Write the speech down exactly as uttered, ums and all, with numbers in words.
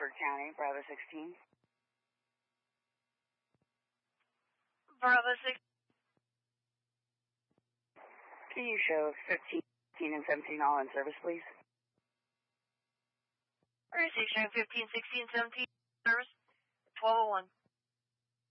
Bedford County, Bravo sixteen. Bravo six. Can you show fifteen and seventeen all in service, please? Receive showing fifteen, sixteen, seventeen, service. twelve oh one.